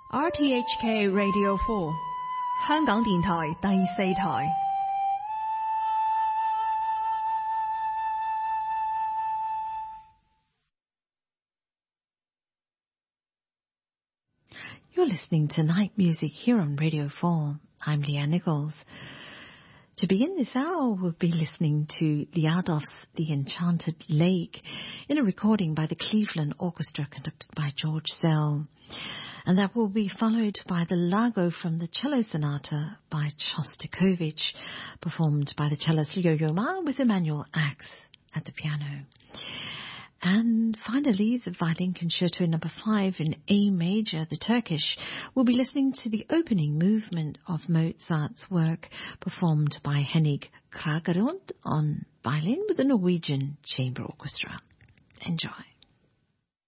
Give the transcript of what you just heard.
RTHK Radio 4香港電台第4台。 You're listening to Night Music here on Radio 4. I'm Leanne Nichols. To begin this hour, we'll be listening to Liadov's The Enchanted Lake in a recording by the Cleveland Orchestra conducted by George Szell. And that will be followed by the Largo from the Cello Sonata by Shostakovich, performed by the cellist Leo Yoma with Emanuel Ax at the piano. And finally, the Violin Concerto No. 5 in A major, the Turkish, will be listening to the opening movement of Mozart's work performed by Henning Kragerund on violin with the Norwegian Chamber Orchestra. Enjoy.